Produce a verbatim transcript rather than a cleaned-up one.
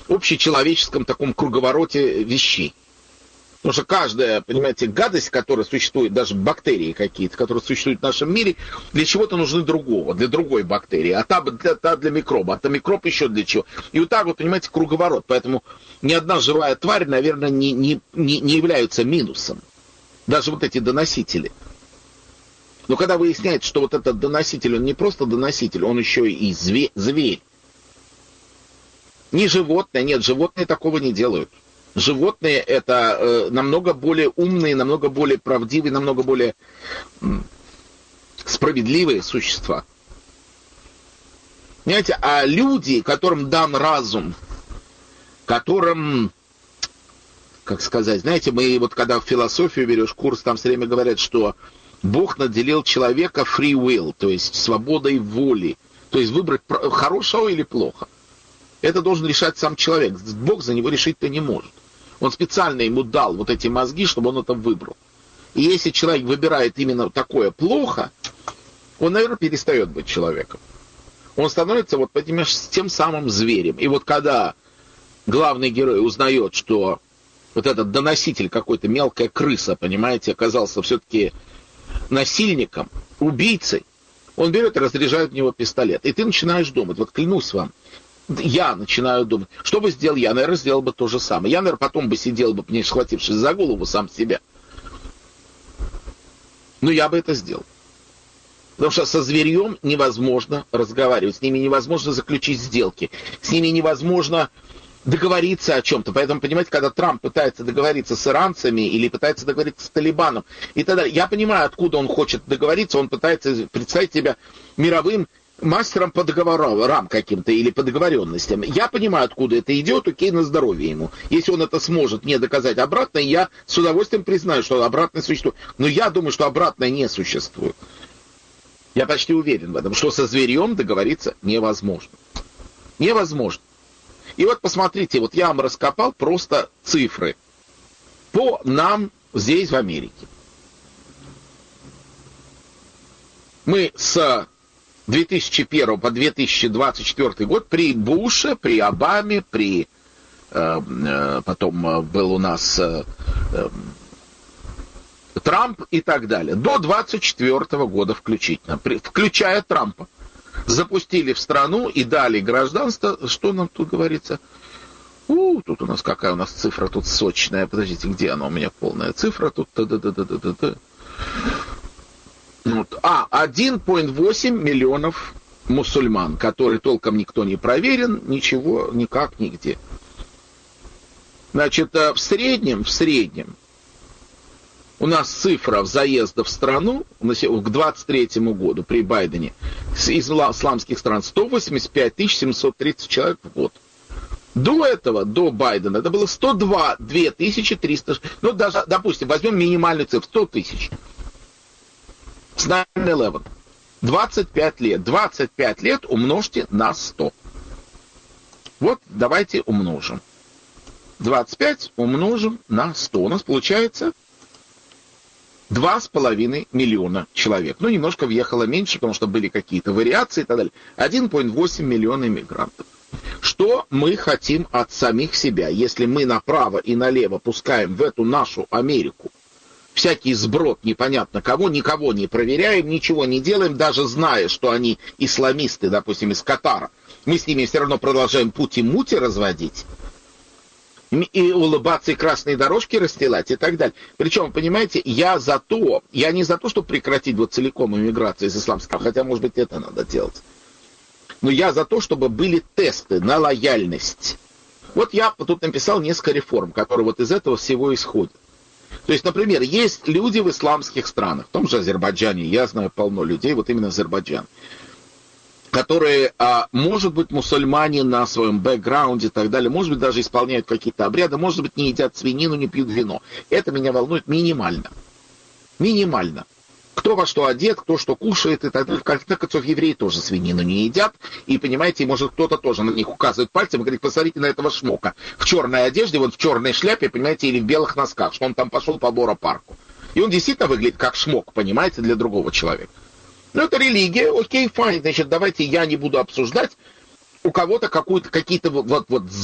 общечеловеческом таком круговороте вещей. Потому что каждая, понимаете, гадость, которая существует, даже бактерии какие-то, которые существуют в нашем мире, для чего-то нужны другого, для другой бактерии, а та для, та для микроба, а та микроб еще для чего. И вот так вот, понимаете, круговорот. Поэтому ни одна живая тварь, наверное, не, не, не, не является минусом. Даже вот эти доносители. Но когда выясняется, что вот этот доноситель, он не просто доноситель, он еще и зверь. зверь. Не животное, нет, животные такого не делают. Животные это э, намного более умные, намного более правдивые, намного более м, справедливые существа. Понимаете, а люди, которым дан разум, которым, как сказать, знаете, мы вот когда в философию берешь курс, там все время говорят, что Бог наделил человека free will, то есть свободой воли, то есть выбрать хорошего или плохо. Это должен решать сам человек. Бог за него решить-то не может. Он специально ему дал вот эти мозги, чтобы он это выбрал. И если человек выбирает именно такое плохо, он, наверное, перестает быть человеком. Он становится вот понимаешь, тем самым зверем. И вот когда главный герой узнает, что вот этот доноситель, какой-то мелкая крыса, понимаете, оказался все-таки насильником, убийцей, он берет и разряжает в него пистолет. И ты начинаешь думать, вот клянусь вам, я начинаю думать, что бы сделал я, наверное, сделал бы то же самое. Я, наверное, потом бы сидел бы, мне схватившись за голову сам себя. Но я бы это сделал. Потому что со зверьем невозможно разговаривать, с ними невозможно заключить сделки, с ними невозможно договориться о чем-то. Поэтому, понимаете, когда Трамп пытается договориться с иранцами или пытается договориться с Талибаном и так далее, я понимаю, откуда он хочет договориться, он пытается представить себя мировым мастером по договорам каким-то или по договоренностям. Я понимаю, откуда это идет, окей, на здоровье ему. Если он это сможет мне доказать обратно, я с удовольствием признаю, что обратное существует. Но я думаю, что обратное не существует. Я почти уверен в этом, что со зверьем договориться невозможно. Невозможно. И вот посмотрите, вот я вам раскопал просто цифры по нам здесь, в Америке. Мы с две тысячи первого по две тысячи двадцать четвёртый год при Буше, при Обаме, при э, э, потом был у нас э, э, Трамп и так далее, до двадцать четвёртого года включительно, при, включая Трампа, запустили в страну и дали гражданство. Что нам тут говорится? У, тут у нас какая у нас цифра тут сочная. Подождите, где она у меня полная цифра? Тут та-да-да-да-да-да. Вот. А, один целых восемь миллионов мусульман, которые толком никто не проверен, ничего, никак, нигде. Значит, в среднем, в среднем, у нас цифра заезда в страну к двадцать третьему году при Байдене из исламских стран сто восемьдесят пять тысяч семьсот тридцать человек в год. До этого, до Байдена, это было сто две тысячи триста, ну даже, допустим, возьмем минимальную цифру, сто тысяч. С найн элевен. двадцать пять лет. двадцать пять лет умножьте на сто. Вот давайте умножим. двадцать пять умножим на сто. У нас получается два с половиной миллиона человек. Ну, немножко въехало меньше, потому что были какие-то вариации и так далее. один целых восемь миллиона иммигрантов. Что мы хотим от самих себя, если мы направо и налево пускаем в эту нашу Америку всякий сброд непонятно кого, никого не проверяем, ничего не делаем, даже зная, что они исламисты, допустим, из Катара, мы с ними все равно продолжаем пути-мути разводить, и улыбаться, и красные дорожки расстилать, и так далее. Причем, понимаете, я за то, я не за то, чтобы прекратить вот целиком иммиграцию из исламского, хотя, может быть, это надо делать. Но я за то, чтобы были тесты на лояльность. Вот я тут написал несколько реформ, которые вот из этого всего исходят. То есть, например, есть люди в исламских странах, в том же Азербайджане, я знаю полно людей, вот именно Азербайджан, которые, а, может быть, мусульмане на своем бэкграунде и так далее, может быть, даже исполняют какие-то обряды, может быть, не едят свинину, не пьют вино. Это меня волнует минимально. Минимально. Кто во что одет, кто что кушает, и так далее. В конце концов, евреи тоже свинину не едят. И, понимаете, может, кто-то тоже на них указывает пальцем и говорит, посмотрите на этого шмока. В черной одежде, вот в черной шляпе, понимаете, или в белых носках, что он там пошел по Бора-парку. И он действительно выглядит как шмок, понимаете, для другого человека. Ну, это религия, окей, файн, значит, давайте я не буду обсуждать у кого-то какую-то, какие-то вот, вот, вот